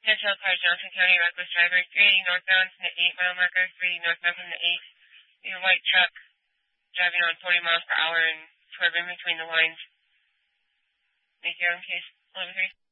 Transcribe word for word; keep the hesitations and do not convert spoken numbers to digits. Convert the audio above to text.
Central Car, Johnson County, reckless driver, three eighty northbound from the eight mile marker, three eighty northbound from the eight. Your white truck driving on forty miles per hour and swerving between the lines. Make your own case. eleven three.